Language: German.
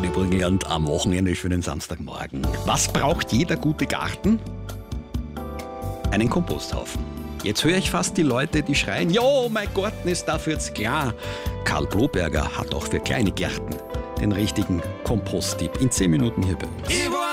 habe ich gelernt am Wochenende für den Samstagmorgen. Was braucht jeder gute Garten? Einen Komposthaufen. Jetzt höre ich fast die Leute, die schreien, jo, mein Garten ist dafür jetzt klar. Karl Bloberger hat auch für kleine Gärten den richtigen Komposttipp in 10 Minuten hier bei uns.